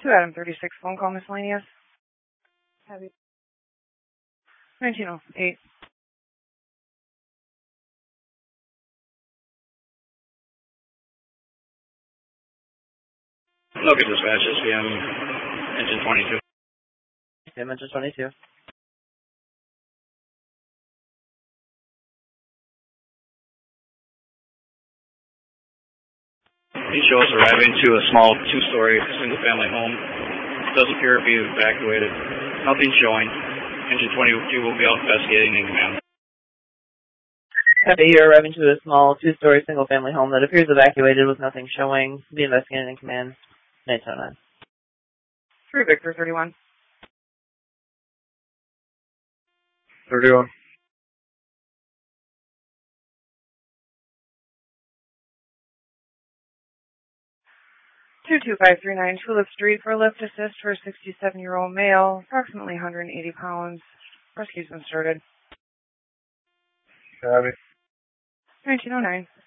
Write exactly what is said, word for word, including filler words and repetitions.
two Adam thirty-six, phone call miscellaneous. Heavy. nineteen oh eight. Look at dispatch, S P M, engine twenty-two. S P M, engine twenty-two. He shows arriving to a small two-story single-family home. Does appear to be evacuated. Nothing showing. Engine twenty-two will be out investigating in command. Copy, you're arriving to a small two-story single-family home that appears evacuated with nothing showing. Be investigated in command. nineteen oh nine. three Victor thirty-one. thirty-one. two two five three nine Tulip Street for lift assist for a sixty-seven-year-old male, approximately one hundred eighty pounds. Rescue's been started. Copy. nineteen oh nine.